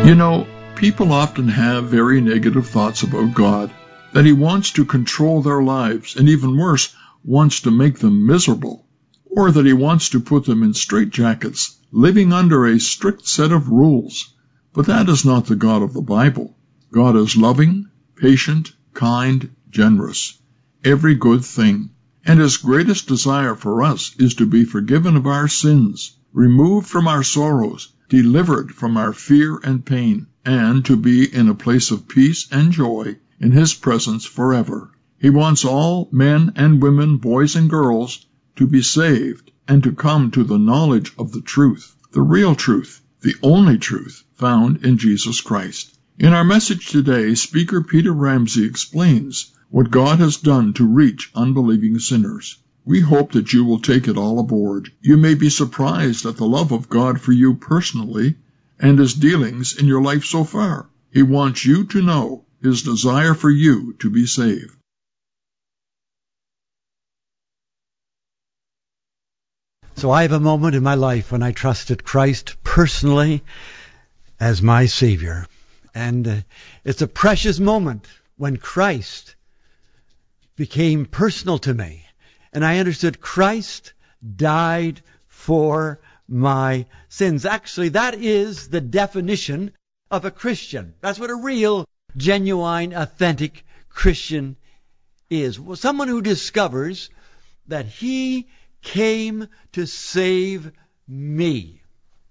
You know, people often have very negative thoughts about God, that He wants to control their lives, and even worse, wants to make them miserable, or that He wants to put them in straitjackets, living under a strict set of rules. But that is not the God of the Bible. God is loving, patient, kind, generous, every good thing. And His greatest desire for us is to be forgiven of our sins, removed from our sorrows, delivered from our fear and pain, and to be in a place of peace and joy in His presence forever. He wants all men and women, boys and girls, to be saved and to come to the knowledge of the truth, the real truth, the only truth found in Jesus Christ. In our message today, speaker Peter Ramsey explains what God has done to reach unbelieving sinners. We hope that you will take it all aboard. You may be surprised at the love of God for you personally and His dealings in your life so far. He wants you to know His desire for you to be saved. So I have a moment in my life when I trusted Christ personally as my Savior. And it's a precious moment when Christ became personal to me. And I understood Christ died for my sins. Actually, that is the definition of a Christian. That's what a real, genuine, authentic Christian is. Well, someone who discovers that He came to save me.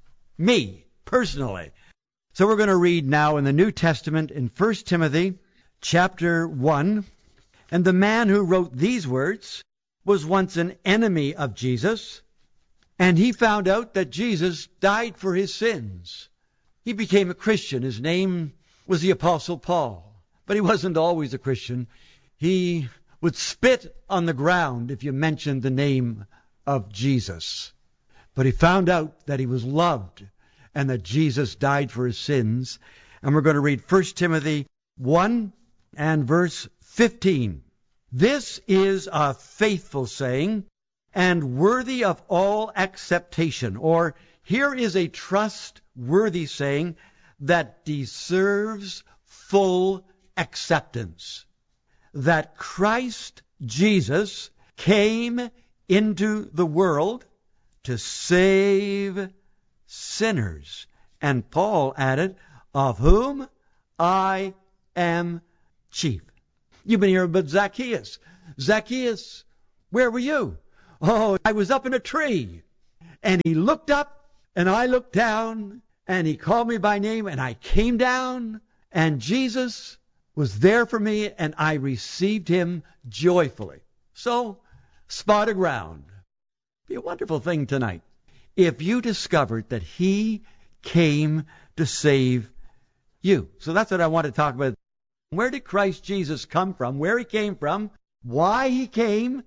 Me, personally. So we're going to read now in the New Testament in 1 Timothy chapter 1. And the man who wrote these words was once an enemy of Jesus, and he found out that Jesus died for his sins. He became a Christian. His name was the Apostle Paul. But he wasn't always a Christian. He would spit on the ground if you mentioned the name of Jesus. But he found out that he was loved and that Jesus died for his sins. And we're going to read 1 Timothy 1 and verse 15. This is a faithful saying and worthy of all acceptation. Or here is a trustworthy saying that deserves full acceptance. That Christ Jesus came into the world to save sinners. And Paul added, of whom I am chief. You've been hearing about Zacchaeus. Zacchaeus, where were you? Oh, I was up in a tree. And he looked up, and I looked down, and he called me by name, and I came down, and Jesus was there for me, and I received Him joyfully. So, spot of ground. Be a wonderful thing tonight if you discovered that He came to save you. So that's what I want to talk about. Where did Christ Jesus come from? Where He came from? Why He came?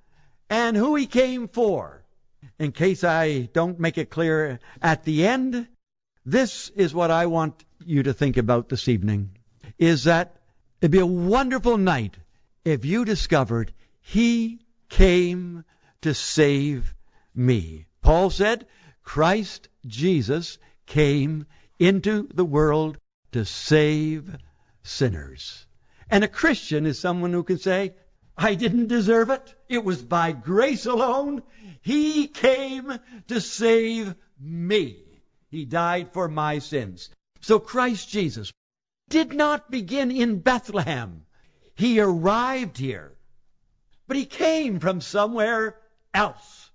And who He came for? In case I don't make it clear at the end, this is what I want you to think about this evening. Is that it'd be a wonderful night if you discovered He came to save me. Paul said, Christ Jesus came into the world to save sinners. And a Christian is someone who can say, I didn't deserve it. It was by grace alone. He came to save me. He died for my sins. So Christ Jesus did not begin in Bethlehem. He arrived here. But He came from somewhere else.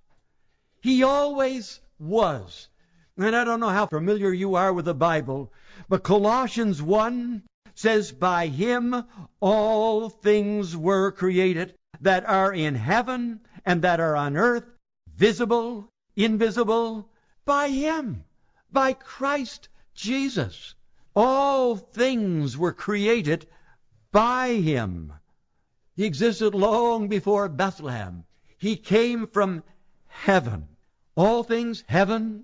He always was. And I don't know how familiar you are with the Bible, but Colossians 1 says, by Him all things were created that are in heaven and that are on earth, visible, invisible, by Him, by Christ Jesus. All things were created by Him. He existed long before Bethlehem. He came from heaven. All things, heaven,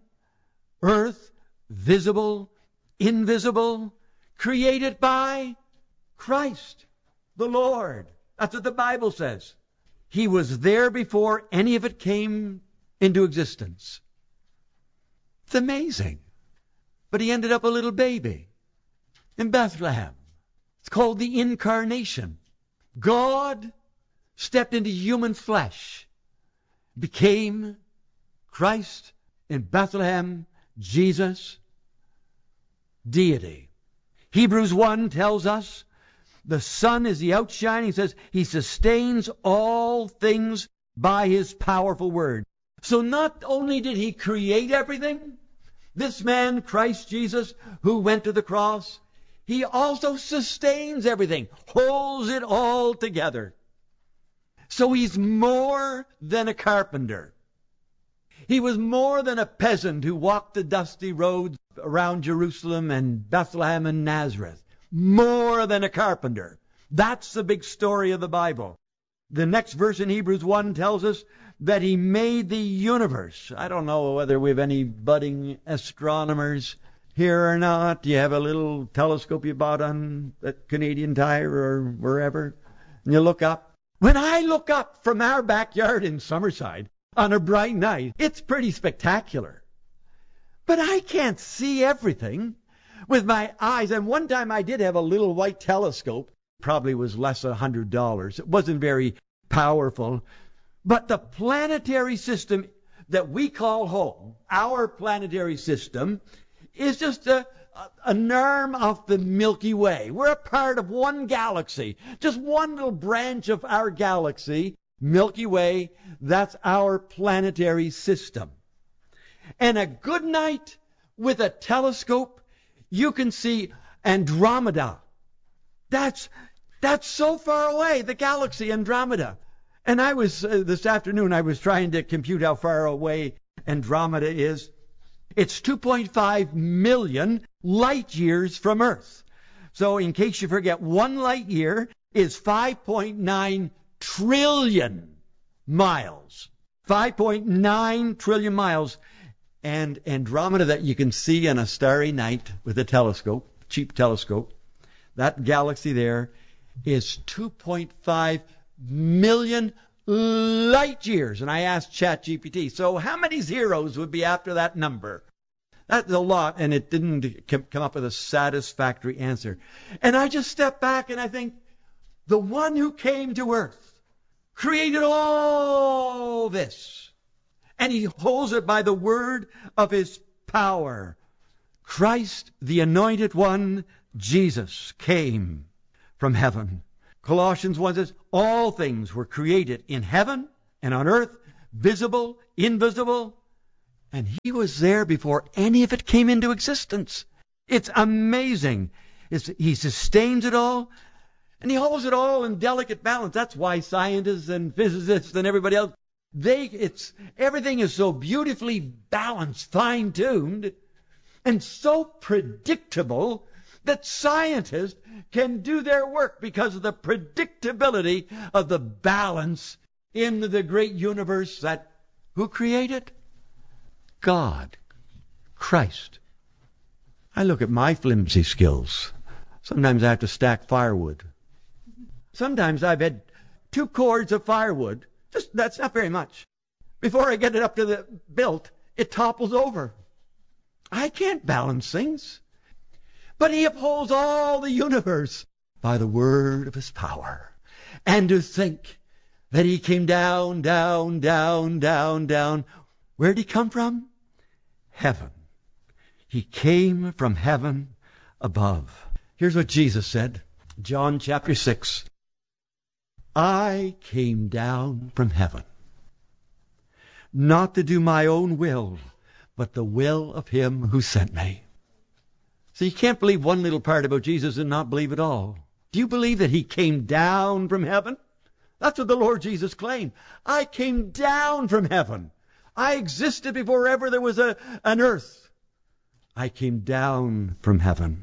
earth, visible, invisible, created by Christ, the Lord. That's what the Bible says. He was there before any of it came into existence. It's amazing. But He ended up a little baby. in Bethlehem. It's called the Incarnation. God stepped into human flesh, became Christ in Bethlehem, Jesus, deity. Hebrews 1 tells us the Son is the outshining. He says he sustains all things by his powerful word. So not only did he create everything, this man, Christ Jesus, who went to the cross, he also sustains everything, holds it all together. So he's more than a carpenter. He was more than a peasant who walked the dusty roads around Jerusalem and Bethlehem and Nazareth. More than a carpenter. That's the big story of the Bible. The next verse in Hebrews 1 tells us that he made the universe. I don't know whether we have any budding astronomers here or not. Do you have a little telescope you bought on at Canadian Tire or wherever? And you look up. When I look up from our backyard in Summerside on a bright night, it's pretty spectacular. But I can't see everything with my eyes. And one time I did have a little white telescope. Probably was less than $100. It wasn't very powerful. But the planetary system that we call home, our planetary system, is just an arm of the Milky Way. We're a part of one galaxy, just one little branch of our galaxy, Milky Way. That's our planetary system. And a good night with a telescope, you can see Andromeda. That's so far away, the galaxy Andromeda. And I was, this afternoon, I was trying to compute how far away Andromeda is. It's 2.5 million light years from Earth. So in case you forget, 1 light year is 5.9 trillion miles. 5.9 trillion miles. And Andromeda, that you can see on a starry night with a telescope, cheap telescope, that galaxy there is 2.5 million light years. And I asked ChatGPT, so how many zeros would be after that number? That's a lot, and it didn't come up with a satisfactory answer. And I just step back and I think, the one who came to earth created all this. And he holds it by the word of his power. Christ, the anointed one, Jesus, came from heaven. Colossians 1 says, all things were created in heaven and on earth, visible, invisible. And he was there before any of it came into existence. It's amazing. He sustains it all, and he holds it all in delicate balance. That's why scientists and physicists and everybody else, everything is so beautifully balanced, fine-tuned, and so predictable that scientists can do their work because of the predictability of the balance in the great universe that who created? God, Christ. I look at my flimsy skills. Sometimes I have to stack firewood. Sometimes I've had 2 cords of firewood. That's not very much. Before I get it up to the built, it topples over. I can't balance things. But he upholds all the universe by the word of his power. And to think that he came down, down, down, down, down. Where did he come from? Heaven. He came from heaven above. Here's what Jesus said. John chapter 6. I came down from heaven, not to do my own will, but the will of him who sent me. So you can't believe one little part about Jesus and not believe it all. Do you believe that he came down from heaven? That's what the Lord Jesus claimed. I came down from heaven. I existed before ever there was an earth. I came down from heaven.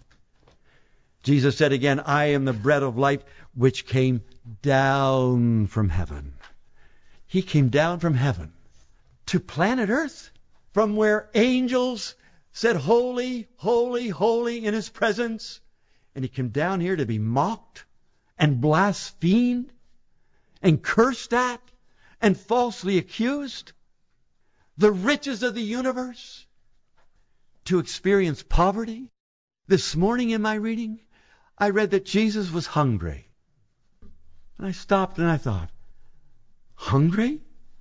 Jesus said again, I am the bread of life which came down from heaven. He came down from heaven to planet Earth, from where angels said, holy, holy, holy in his presence. And he came down here to be mocked and blasphemed and cursed at and falsely accused. The riches of the universe, to experience poverty This morning in my reading, I read that Jesus was hungry. And I stopped and I thought, hungry?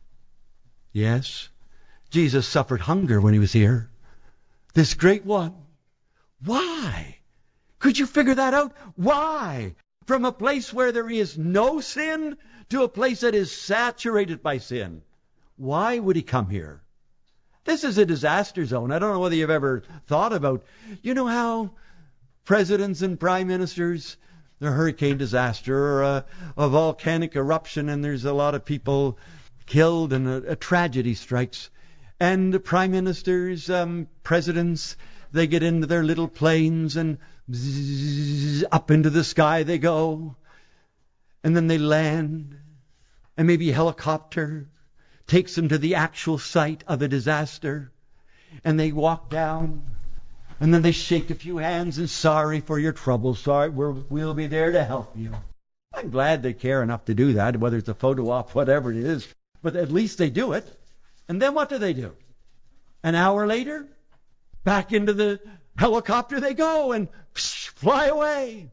Yes, Jesus suffered hunger when he was here. This great one. Why? Could you figure that out? Why? From a place where there is no sin to a place that is saturated by sin. Why would he come here? This is a disaster zone. I don't know whether you've ever thought about, you know how presidents and prime ministers, a hurricane disaster or a volcanic eruption and there's a lot of people killed and a tragedy strikes. And the prime ministers, presidents, they get into their little planes and bzzz, up into the sky they go. And then they land. And maybe a helicopter takes them to the actual site of a disaster. And they walk down. And then they shake a few hands and sorry for your trouble. Sorry, we'll be there to help you. I'm glad they care enough to do that, whether it's a photo op, whatever it is. But at least they do it. And then what do? An hour later, back into the helicopter they go and fly away.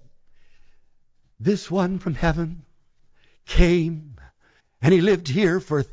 This one from heaven came and he lived here for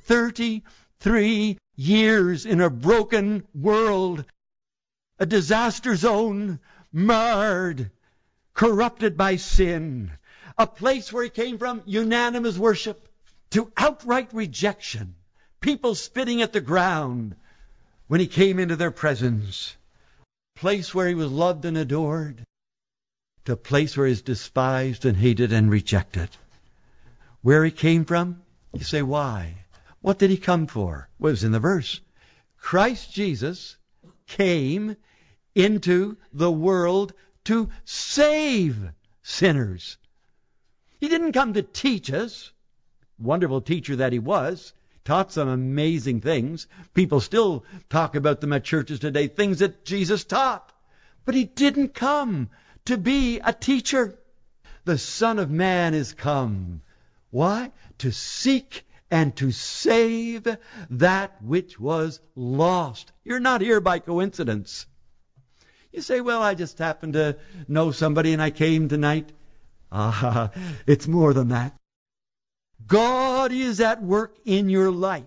33 years in a broken world, a disaster zone, marred, corrupted by sin, a place where he came from unanimous worship to outright rejection, people spitting at the ground when he came into their presence, a place where he was loved and adored, to a place where he is despised and hated and rejected. Where he came from? You say, why? What did he come for? Well, it was in the verse. Christ Jesus came into the world to save sinners. He didn't come to teach us. Wonderful teacher that he was. Taught some amazing things. People still talk about them at churches today, things that Jesus taught. But he didn't come to be a teacher. The Son of Man is come. Why? To seek and to save that which was lost. You're not here by coincidence. You say, well, I just happened to know somebody and I came tonight. It's more than that. God is at work in your life.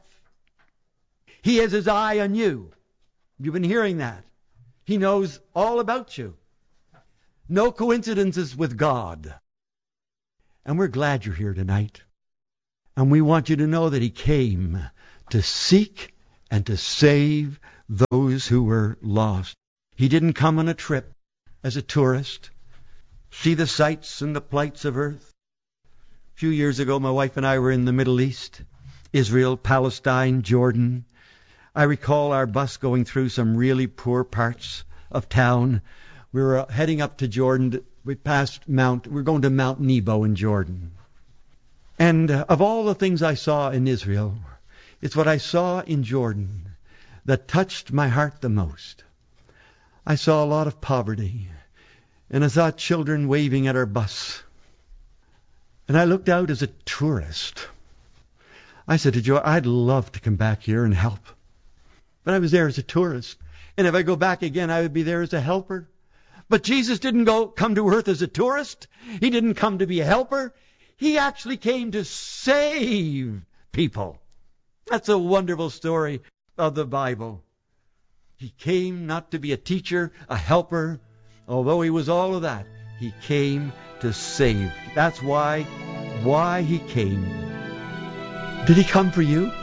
He has his eye on you. You've been hearing that. He knows all about you. No coincidences with God. And we're glad you're here tonight. And we want you to know that he came to seek and to save those who were lost. He didn't come on a trip as a tourist, see the sights and the plights of earth. A few years ago, my wife and I were in the Middle East, Israel, Palestine, Jordan. I recall our bus going through some really poor parts of town. We were heading up to Jordan. We're going to Mount Nebo in Jordan. And of all the things I saw in Israel, it's what I saw in Jordan that touched my heart the most. I saw a lot of poverty, and I saw children waving at our bus. And I looked out as a tourist. I said to Joy, I'd love to come back here and help. But I was there as a tourist. And if I go back again, I would be there as a helper. But Jesus didn't come to earth as a tourist. He didn't come to be a helper. He actually came to save people. That's a wonderful story of the Bible. He came not to be a teacher, a helper. Although he was all of that, he came to save. That's why he came. Did he come for you?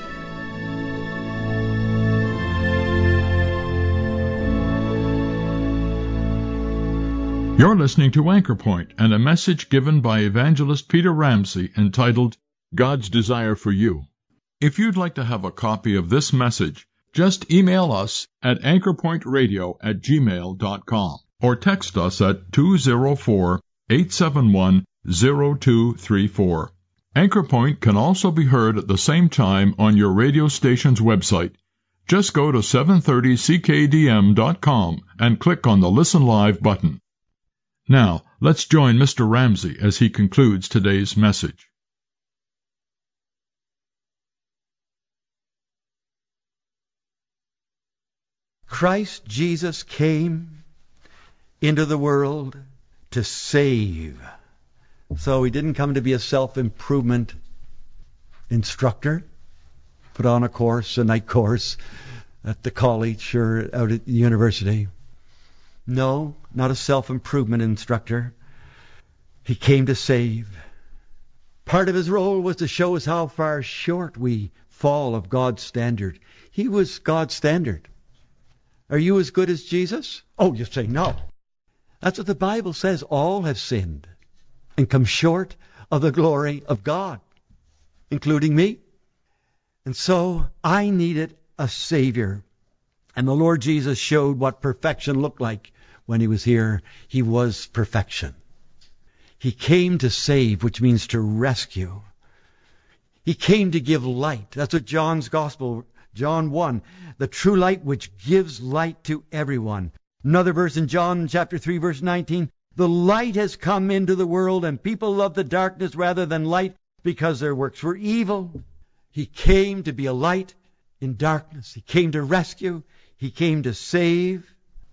You're listening to Anchor Point and a message given by evangelist Peter Ramsey entitled God's Desire for You. If you'd like to have a copy of this message, just email us at anchorpointradio@gmail.com or text us at 204-871-0234. Anchor Point can also be heard at the same time on your radio station's website. Just go to 730ckdm.com and click on the Listen Live button. Now, let's join Mr. Ramsey as he concludes today's message. Christ Jesus came into the world to save. So he didn't come to be a self-improvement instructor, put on a course, a night course at the college or out at the university. No, not a self-improvement instructor. He came to save. Part of his role was to show us how far short we fall of God's standard. He was God's standard. Are you as good as Jesus? Oh, you say no. That's what the Bible says. All have sinned and come short of the glory of God, including me. And so I needed a Savior. And the Lord Jesus showed what perfection looked like when he was here. He was perfection. He came to save, which means to rescue. He came to give light. That's what John's Gospel, John 1, the true light which gives light to everyone. Another verse in John chapter 3, verse 19, the light has come into the world, and people love the darkness rather than light because their works were evil. He came to be a light in darkness. He came to rescue. He came to save.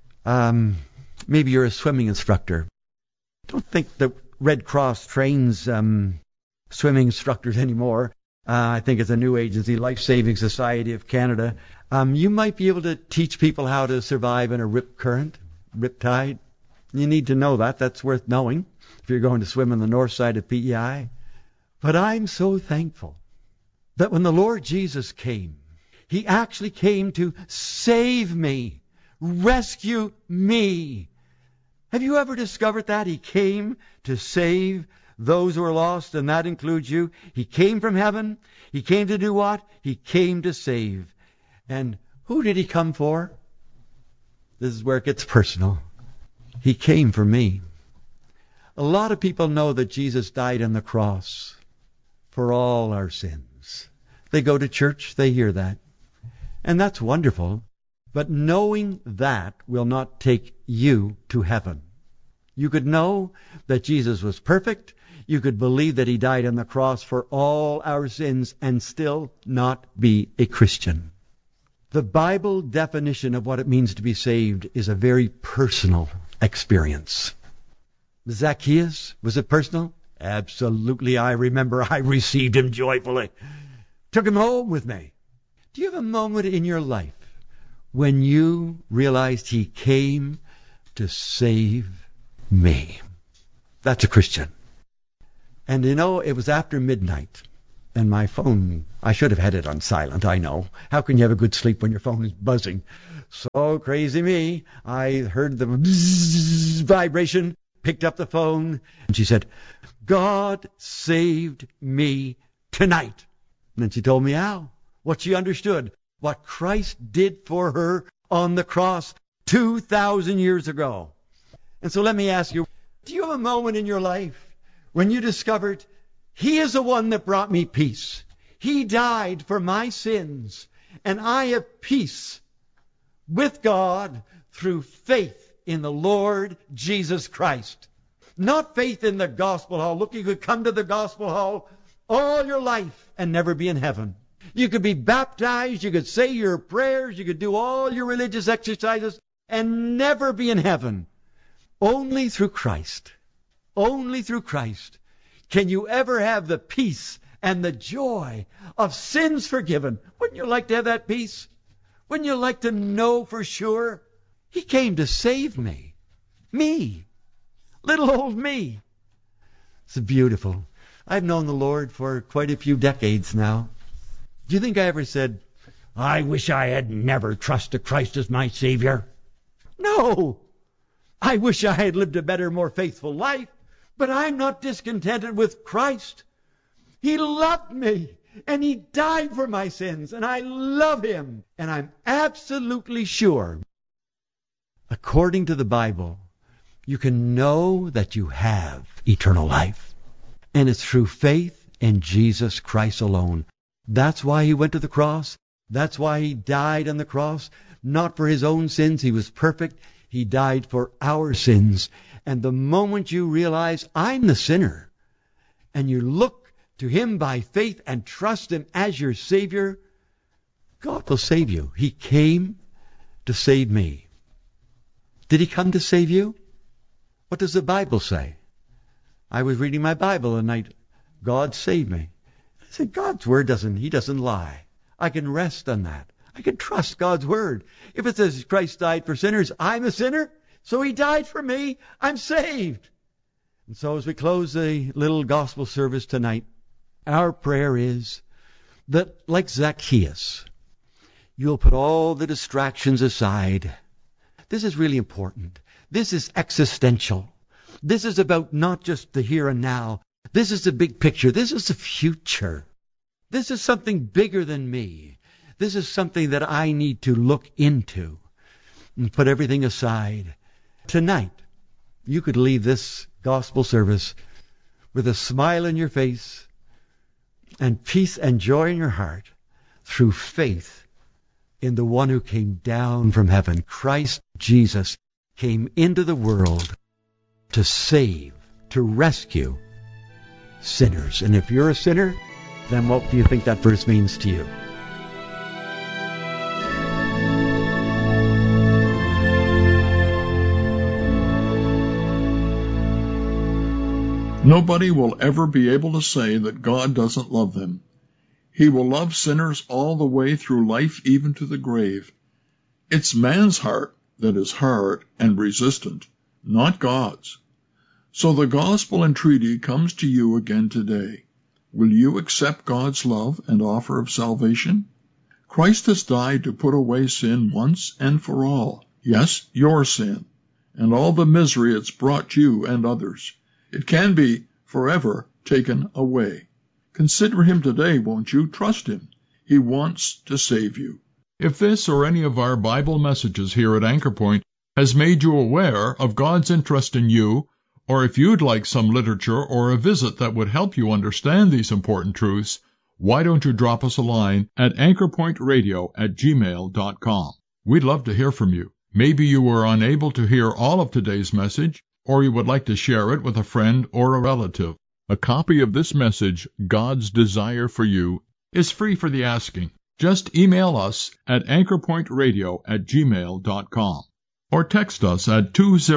Maybe you're a swimming instructor. Don't think the Red Cross trains swimming instructors anymore. I think it's a new agency, Life Saving Society of Canada. You might be able to teach people how to survive in a rip current, rip tide. You need to know that. That's worth knowing if you're going to swim on the north side of PEI. But I'm so thankful that when the Lord Jesus came, he actually came to save me, rescue me. Have you ever discovered that? He came to save those who are lost, and that includes you. He came from heaven. He came to do what? He came to save. And who did he come for? This is where it gets personal. He came for me. A lot of people know that Jesus died on the cross for all our sins. They go to church, they hear that. And that's wonderful. But knowing that will not take you to heaven. You could know that Jesus was perfect. You could believe that he died on the cross for all our sins and still not be a Christian. The Bible definition of what it means to be saved is a very personal experience. Zacchaeus, was it personal? Absolutely. I remember I received him joyfully. Took him home with me. Do you have a moment in your life when you realized he came to save me? That's a Christian. And you know, it was after midnight. And my phone, I should have had it on silent, I know. How can you have a good sleep when your phone is buzzing? So crazy me. I heard the vibration, picked up the phone, and she said, God saved me tonight. And then she told me how. What she understood. What Christ did for her on the cross 2,000 years ago. And so let me ask you, do you have a moment in your life when you discovered he is the one that brought me peace? He died for my sins, and I have peace with God through faith in the Lord Jesus Christ. Not faith in the gospel hall. Look, you could come to the gospel hall all your life and never be in heaven. You could be baptized, you could say your prayers, you could do all your religious exercises and never be in heaven. Only through Christ. Only through Christ can you ever have the peace and the joy of sins forgiven. Wouldn't you like to have that peace? Wouldn't you like to know for sure? He came to save me. Me. Little old me. It's beautiful. I've known the Lord for quite a few decades now. Do you think I ever said, I wish I had never trusted Christ as my Savior? No. I wish I had lived a better, more faithful life. But I'm not discontented with Christ. He loved me, and he died for my sins, and I love him. And I'm absolutely sure, according to the Bible, you can know that you have eternal life. And it's through faith in Jesus Christ alone. That's why he went to the cross. That's why he died on the cross. Not for his own sins. He was perfect. He died for our sins. And the moment you realize I'm the sinner, and you look to him by faith and trust him as your Savior, God will save you. He came to save me. Did he come to save you? What does the Bible say? I was reading my Bible and God saved me. I said, God's Word doesn't lie. I can rest on that. I can trust God's Word. If it says Christ died for sinners, I'm a sinner, so He died for me. I'm saved. And so as we close the little gospel service tonight, our prayer is that, like Zacchaeus, you'll put all the distractions aside. This is really important. This is existential. This is about not just the here and now. This is the big picture. This is the future. This is something bigger than me. This is something that I need to look into and put everything aside. Tonight, you could leave this gospel service with a smile on your face and peace and joy in your heart through faith in the one who came down from heaven. Christ Jesus came into the world to save, to rescue sinners. And if you're a sinner, then what do you think that verse means to you? Nobody will ever be able to say that God doesn't love them. He will love sinners all the way through life, even to the grave. It's man's heart that is hard and resistant, not God's. So the gospel entreaty comes to you again today. Will you accept God's love and offer of salvation? Christ has died to put away sin once and for all. Yes, your sin, and all the misery it's brought you and others. It can be forever taken away. Consider Him today, won't you? Trust Him. He wants to save you. If this or any of our Bible messages here at Anchor Point has made you aware of God's interest in you, or if you'd like some literature or a visit that would help you understand these important truths, why don't you drop us a line at anchorpointradio@gmail.com. We'd love to hear from you. Maybe you were unable to hear all of today's message, or you would like to share it with a friend or a relative. A copy of this message, God's Desire for You, is free for the asking. Just email us at anchorpointradio@gmail.com or text us at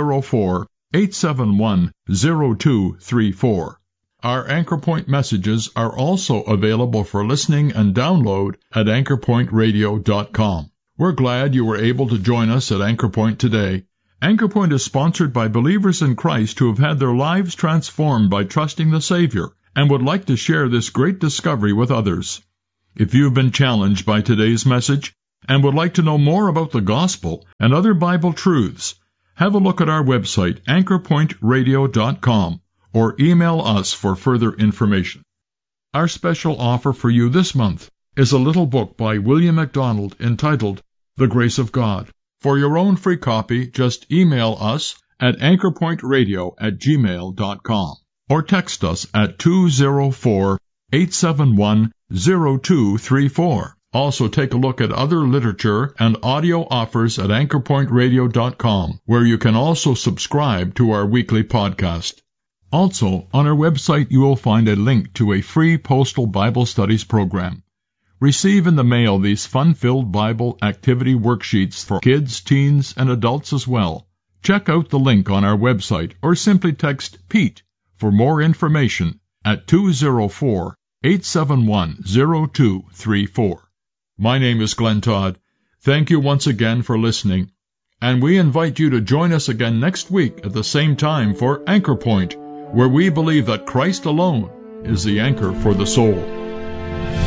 204-871-0234. Our Anchor Point messages are also available for listening and download at anchorpointradio.com. We're glad you were able to join us at Anchor Point today. Anchor Point is sponsored by believers in Christ who have had their lives transformed by trusting the Savior and would like to share this great discovery with others. If you've been challenged by today's message and would like to know more about the gospel and other Bible truths, have a look at our website, anchorpointradio.com, or email us for further information. Our special offer for you this month is a little book by William MacDonald entitled The Grace of God. For your own free copy, just email us at anchorpointradio@gmail.com or text us at 204-871-0234. Also take a look at other literature and audio offers at anchorpointradio.com, where you can also subscribe to our weekly podcast. Also, on our website you will find a link to a free postal Bible studies program. Receive in the mail these fun-filled Bible activity worksheets for kids, teens, and adults as well. Check out the link on our website or simply text Pete for more information at 204-871-0234. My name is Glenn Todd. Thank you once again for listening, and we invite you to join us again next week at the same time for Anchor Point, where we believe that Christ alone is the anchor for the soul.